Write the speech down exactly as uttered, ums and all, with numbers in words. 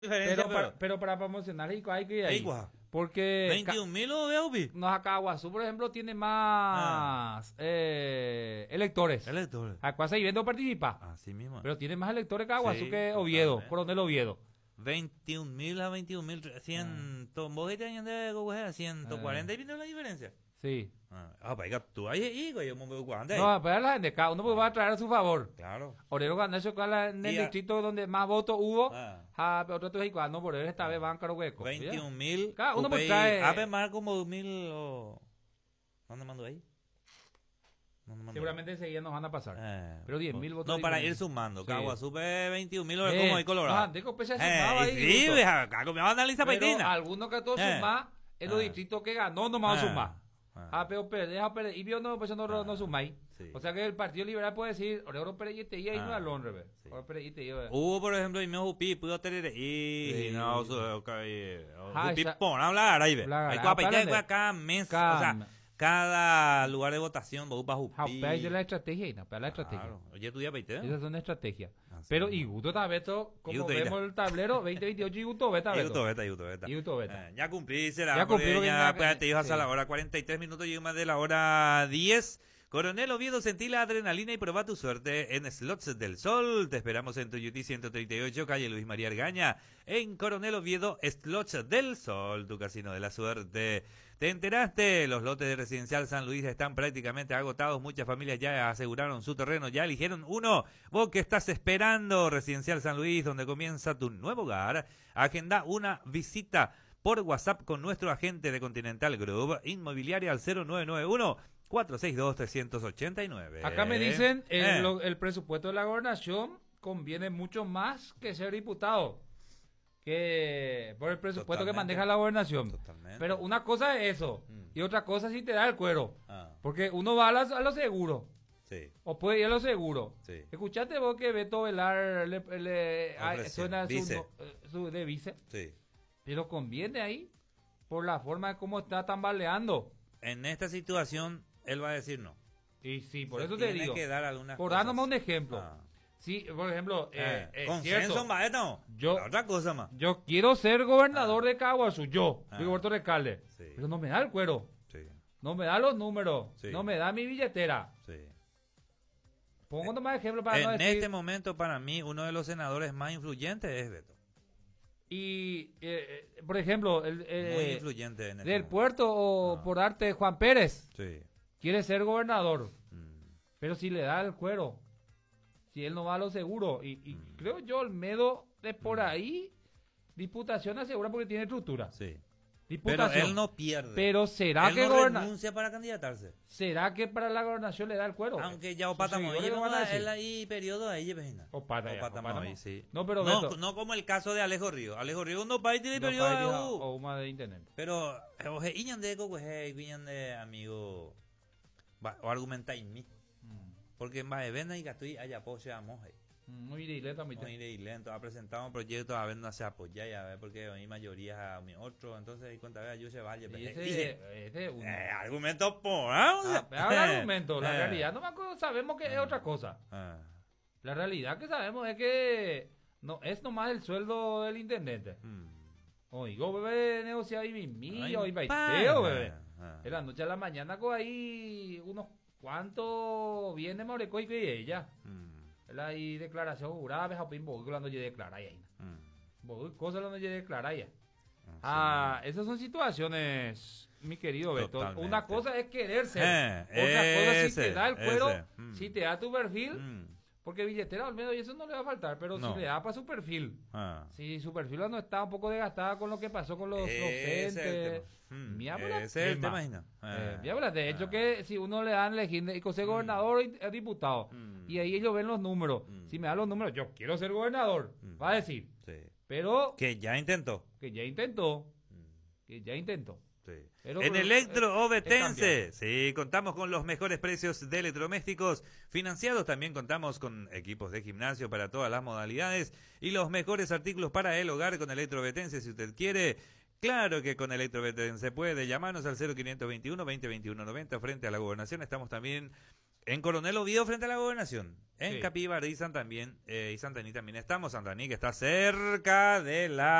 Diferencia, Pero, pero... para, pero para promocionar hay que ir ahí. Igual. Porque veintiún mil o veo, vi. nos Acaguazú, por ejemplo, tiene más eh, electores. Electores. Acuasa y Vendo participa. Así mismo. Pero tiene más electores que Aguazú Sí, que Oviedo, totalmente. Coronel Oviedo. veintiún mil a veintiún mil, ciento, vos que te añades de Cocoje, ciento cuarenta y viene la diferencia. Sí. Ah, ah, para que tú ahí, hijo, yo me veo cuando. No, pero la gente, cada uno pues va a traer a su favor. Claro. Orero ganó eso en el Y a- distrito donde más votos hubo. Ah. Ah, pero otro y cuando por él esta vez van caro hueco. veintiún mil. Cada uno pues trae- A ver, más como dos mil o... ¿Dónde mandó ahí? ¿Dónde mandó? Seguramente enseguida nos van a pasar. Eh, Pero diez mil votos. No, para ir diferentes. sumando. Sí. Caguazú veintiún mil, Eh, como ahí Colorado. no, antes que se Eh, sumaba y ahí, sí, justo. vieja, cago, me van a dar lista Pero paitina. algunos que todos Eh. sumás en los Ah. distritos que ganó no vamos a Ah. sumar. Ah. Ah, pero Pérez, ah, Pérez, y vio no, pues no, Ah. no sumáis. Sí. O sea que el Partido Liberal puede decir, Orero Pérez y te y Ah. no al honre, Sí. Orero Pérez y te iba. Hubo, por ejemplo, y me upi, pudo tener y Sí. no, su, okay, Ah, upi, esa- pon, hablar ahí, ve. Hablar, Hay ah, cuapa, hablar de- hay cada mes, Cada- o sea, cada lugar de votación, vos para Ah, upi. pero ahí es la estrategia, y no, pero la estrategia. Claro. Oye, tú ya peite, Esa es una estrategia. Así Pero es. y Guto Tabeto, como Iguto, vemos mira. el tablero, veinte veintiocho y Guto Beta Y Guto Beta, y Guto Beta. Y Guto Beta. Eh, ya cumplí, será. Ya porque cumplí, ya, ya- pues, te ibas sí. a la hora cuarenta y tres minutos, llegué más de la hora diez. Coronel Oviedo, sentí la adrenalina y probá tu suerte en Slots del Sol. Te esperamos en Toyuti ciento treinta y ocho, calle Luis María Argaña. En Coronel Oviedo, Slots del Sol, tu casino de la suerte. ¿Te enteraste? Los lotes de Residencial San Luis están prácticamente agotados. Muchas familias ya aseguraron su terreno, ya eligieron uno. Vos que estás esperando, Residencial San Luis, donde comienza tu nuevo hogar. Agenda una visita por WhatsApp con nuestro agente de Continental Group Inmobiliaria al cero nueve nueve uno, cuatro seis dos, tres ocho nueve. Acá me dicen, el, Eh. lo- el presupuesto de la gobernación conviene mucho más que ser diputado. Que por el presupuesto que Totalmente. maneja la gobernación. Totalmente. Pero una cosa es eso. Mm. Y otra cosa es si te da el cuero. Ah, Porque uno va a, las- a lo seguro. sí. O puede ir a lo seguro. Sí. Escuchaste vos que Beto Velar le, le- ah, Ofreció, suena su, vice. no- eh, su de vice. Sí. Pero conviene ahí por la forma de cómo está tambaleando. En esta situación, él va a decir no. Y sí, por Se eso te tiene digo. que dar algunas Por cosas. dar nomás un ejemplo. Ah. Sí, por ejemplo, eh, Eh, eh, consenso, cierto, maestro. Yo- La otra cosa más. yo quiero ser gobernador de Caguazú, yo, Ah. Rigoberto Recalde. Sí. Pero no me da el cuero, Sí, no me da los números, Sí. no me da mi billetera. sí. Pongo nomás ejemplo para no En decir. este momento, para mí, uno de los senadores más influyentes es Beto. Y, eh, eh, por ejemplo, el, eh, Muy influyente en este del momento. puerto o Ah. por arte Juan Pérez Sí. quiere ser gobernador, Mm. pero si le da el cuero, si él no va a lo seguro, y, y Mm. creo yo, Olmedo de por ahí, diputación asegura porque tiene estructura. Sí. Pero Diputación. él no pierde. Pero será él que no goberna- renuncia para candidatarse. ¿Será que para la gobernación le da el cuero? Aunque ya Sus Opatamo seguidores ahí, lo van a decir. él ahí periodo ahí, vecina. Opata ya, Opatamo Opatamo. ahí, sí. No, pero no, Beto- no como el caso de Alejo Río. Alejo Río no va y tiene No, periodo para de ir a- U. o una de internet. Pero, eh, oje, iñan de coco, eh, iñan de amigo, va, o argumenta en mí. Porque en Baevena y Gatuí hay apoyo a Moje. Muy directo, mi Muy y lento, ha presentado un proyecto, a ver, no se apoya, ya ver, porque hay mayoría a mi otro, entonces, ahí cuenta, vea, yo se vaya. Y pues, ese, dije, ese uno. eh, argumento por, ¿ah? Ah, pero habla de argumento, la Eh. realidad no me acuerdo, sabemos que es otra cosa. Ah, La realidad que sabemos es que no es nomás el sueldo del intendente. mm. Oigo, bebé, negociar y mi mío, Ay, y pana. baiteo, bebé. Ah. De la noche a la mañana con ahí unos cuantos viene Moreco y que ella. Mm, Ela ahí declaración jurada, veja pin bogo cuando yo declara ahí. mm. Bogo cosa cuando yo declara ahí. Ah, Ah, esas son situaciones, mi querido Beto. Totalmente. Una cosa es querer ser. Eh, Otra cosa si ese, te da el cuero, ese, mm. si te da tu perfil, Mm, porque billetera al menos y eso no le va a faltar, pero No. si le da para su perfil. ah. Si su perfil no está un poco desgastada con lo que pasó con los Ese es el docentes. tema. Mm, Mi habla ese es el tema, Gina. Eh, Ah, mi habla, de hecho ah. que si uno le dan elegir y consejo gobernador y eh, diputado, Mm. y ahí ellos ven los números. Mm. Si me dan los números, yo quiero ser gobernador, Mm. va a decir. Sí. Pero Que ya intentó. que ya intentó, Mm, que ya intentó. sí. Pero- en pero- Electro es- es Ovetense, sí, contamos con los mejores precios de electrodomésticos financiados. También contamos con equipos de gimnasio para todas las modalidades y los mejores artículos para el hogar con Electro Ovetense. Si usted quiere, claro que con Electro Ovetense puede. Llamarnos al cero quinientos veintiuno, veinte veintiuno noventa frente a la gobernación. Estamos también En Coronel Oviedo frente a la Gobernación. En Sí. Capibara y Santaní también, eh, y Santaní también estamos. Santaní que está cerca de la